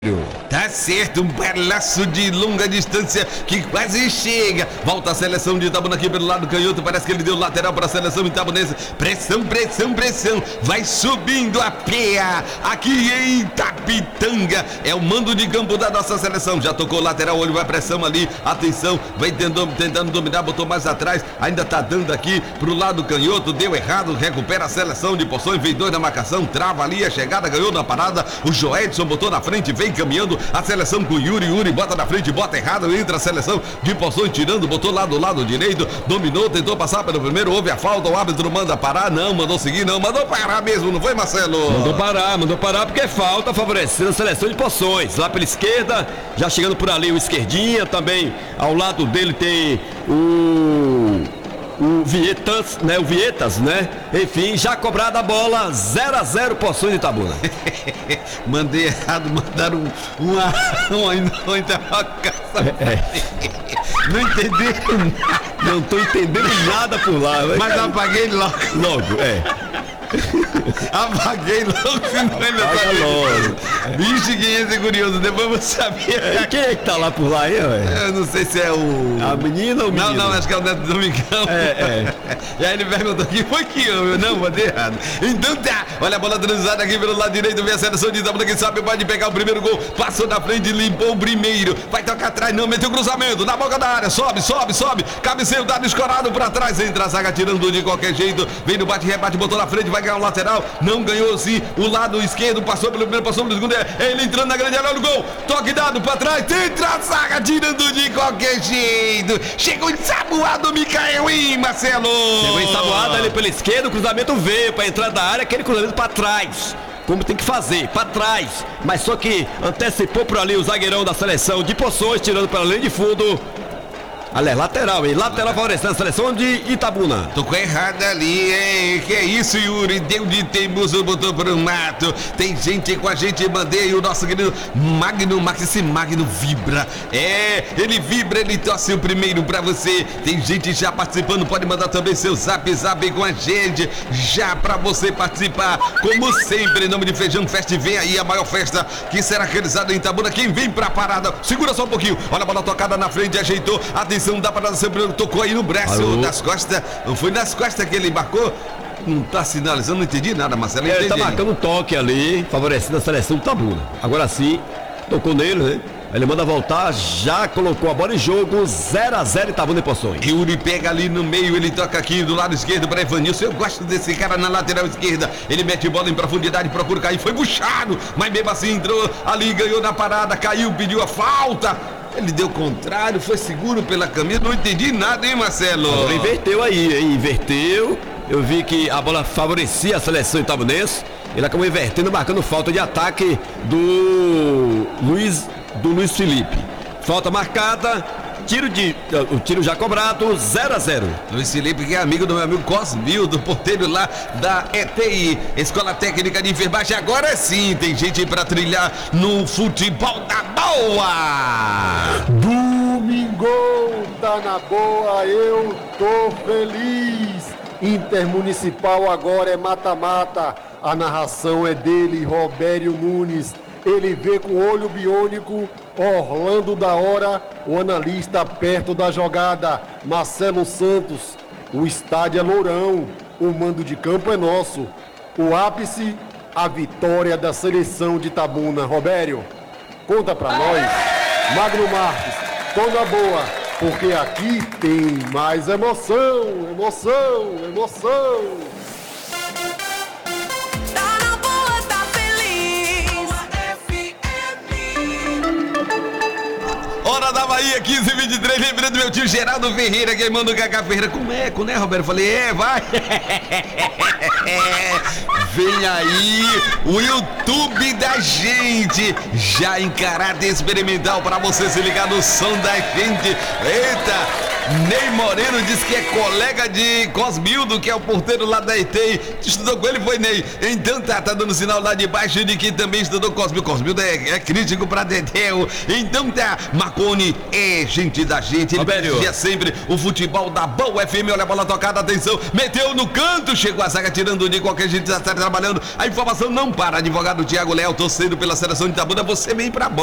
Tá certo, um balaço de longa distância que quase chega. Volta a seleção de Itabuna aqui pelo lado canhoto. Parece que ele deu lateral para a seleção itabunense. Pressão, pressão, pressão. Vai subindo a PA aqui em Itapitanga. É o mando de campo da nossa seleção. Já tocou lateral, olho, vai pressão ali. Atenção, vai tentando dominar, botou mais atrás. Ainda tá dando aqui pro lado canhoto. Deu errado, recupera a seleção de Poções. Vem dois na marcação, trava ali a chegada, ganhou na parada. O Joedson botou na frente, vem caminhando a seleção com o Yuri bota na frente, bota errado, entra a seleção de Poções tirando, botou lá do lado direito, dominou, tentou passar pelo primeiro, houve a falta, o árbitro manda parar, não, mandou seguir, não, mandou parar mesmo, não foi, Marcelo? Mandou parar porque é falta, favorecendo a seleção de Poções, lá pela esquerda, já chegando por ali o esquerdinha, também ao lado dele tem o Vietas, né? Enfim, já cobrada a bola, 0-0 Poções de Itabuna. Mandei errado, mandaram uma interrogação. Não entenderam nada. Não tô entendendo nada por lá. Mas apaguei logo. Apaguei logo, senão ele tá. Bicho, quem é curioso, depois você sabia. Quem é que tá lá por lá aí, ué? Eu não sei se é o. A menina ou o menino? Não, acho que é o Neto Domingão. E aí ele perguntou aqui, foi que eu não, mandei errado. Então tá, olha a bola transada aqui pelo lado direito, vem a seleção de Itabuna, quem sabe pode pegar o primeiro gol. Passou na frente, limpou o primeiro. Vai tocar atrás, não, meteu o cruzamento, na boca da área, sobe. Cabeceio, dado escorado pra trás, entra a zaga tirando de qualquer jeito. Vem no bate-rebate, botou na frente, vai ganhar um lateral, não ganhou sim, o lado esquerdo, passou pelo primeiro, passou pelo segundo, ele entrando na grande área, olha o gol, toque dado pra trás, entra a zaga tirando de qualquer jeito, chegou ensaboado Micael, hein, Marcelo? Chegou ensaboado ali pela esquerda, o cruzamento veio pra entrar da área, aquele cruzamento pra trás, como tem que fazer, pra trás, mas só que antecipou por ali o zagueirão da seleção de Poções, tirando pela linha de fundo. Aliás, lateral, hein? Lateral favorecendo a seleção de Itabuna. Tocou errado ali, hein? Que é isso, Yuri? Deu de teimoso, botou pro mato. Tem gente com a gente, mandei o nosso querido Magno Max. Esse Magno vibra. Ele vibra, ele torce o primeiro pra você. Tem gente já participando, pode mandar também seu zap com a gente. Já pra você participar. Como sempre, em nome de Feijão Fest, vem aí a maior festa que será realizada em Itabuna. Quem vem pra parada, segura só um pouquinho. Olha a bola tocada na frente, ajeitou. Atenção, da parada sempre tocou aí no braço das costas. Não foi nas costas que ele embarcou? Não tá sinalizando, não entendi nada, Marcelo. Ele tá marcando um toque ali, favorecendo a seleção de Itabuna. Agora sim, tocou nele, né? Ele manda voltar, já colocou a bola em jogo, 0-0 Itabuna e Poções. Yuri pega ali no meio, ele toca aqui do lado esquerdo para Evanilson. Eu gosto desse cara na lateral esquerda. Ele mete bola em profundidade, procura cair, foi puxado, mas mesmo assim entrou ali, ganhou na parada, caiu, pediu a falta. Ele deu o contrário, foi seguro pela camisa, não entendi nada, hein, Marcelo? Ele inverteu aí, hein? Inverteu. Eu vi que a bola favorecia a seleção itabunense. Ele acabou invertendo, marcando falta de ataque do Luiz Felipe. Falta marcada, o tiro já cobrado, 0-0. Luiz Felipe, que é amigo do meu amigo Cosmil, do porteiro lá da ETI, Escola Técnica de Enfermagem. Agora sim, tem gente pra trilhar no futebol da boa. Domingão tá na boa, eu tô feliz. Intermunicipal agora é mata-mata. A narração é dele, Robério Nunes. Ele vê com olho biônico, Orlando da Hora, o analista perto da jogada, Marcelo Santos. O estádio é Lourão, o mando de campo é nosso. O ápice, a vitória da seleção de Itabuna. Robério, conta pra nós. Magno Marques, tô na boa, porque aqui tem mais emoção. Hora da Bahia, 15h23, lembrando meu tio Geraldo Ferreira, queimando o Cacá Ferreira. Como é, Roberto? Eu falei, vai. Vem aí o YouTube da gente, já em caráter experimental, para você se ligar no som da gente. Eita, Ney Moreno diz que é colega de Cosmildo, que é o porteiro lá da ETEI. Estudou com ele, foi Ney. Então tá dando sinal lá de baixo de que também estudou Cosmildo. Cosmildo é crítico pra Dedéu. Então tá, Marconi é gente da gente. Ele prestigia sempre o futebol da Boa FM. Olha a bola tocada, atenção. Meteu no canto, chegou a zaga tirando de qualquer jeito, já está trabalhando. A informação não para. Advogado Thiago Leal, torcendo pela seleção de Itabuna. Você vem pra bola.